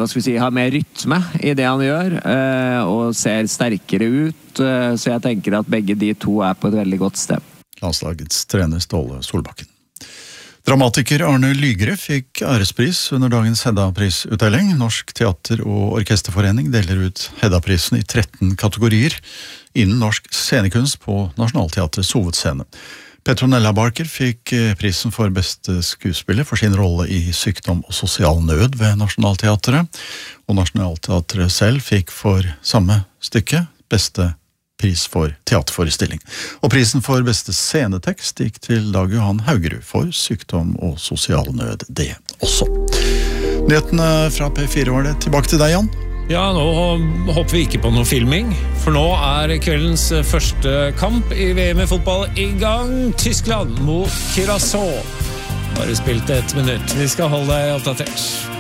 hva skal vi si, har mer rytme I det han gjør, og ser sterkere ut, så jeg tenker at begge de to på et veldig godt sted. Landslagets trener Ståle Solbakken. Dramatiker Arne Lygre fikk ærespris under dagens Hedda-prisutdeling. Norsk Teater- og Orkesterforening deler ut Hedda-prisen I 13 kategorier innen norsk scenekunst på Nationaltheatrets hovedscene. Petronella Barker fikk prisen for beste skuespiller for sin rolle I Sykdom og sosial nød ved Nationaltheatret, og Nationaltheatret selv fikk for samme stykke beste pris for teaterforestilling. Og prisen for beste scenetekst gikk til Dag Johan Haugerud for Sykdom og sosial nød, det også. Nyhetene fra P4 var det. Tilbake til deg, Jan. Ja, nå hopper vi ikke på noe filming, for nå kveldens første kamp I VM I fotball I gang. Tyskland mot Curaçao. Bare spilt 1 minutt. Vi skal holde deg oppdatert.